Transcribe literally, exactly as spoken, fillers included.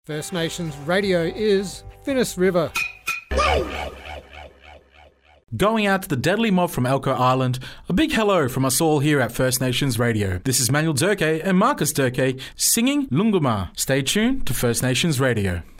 First Nations Radio is Finnis River. Going out to the deadly mob from Elcho Island, a big hello from us all here at First Nations Radio. This is Manuel Durkee and Marcus Durkee singing Lunguma. Stay tuned to First Nations Radio.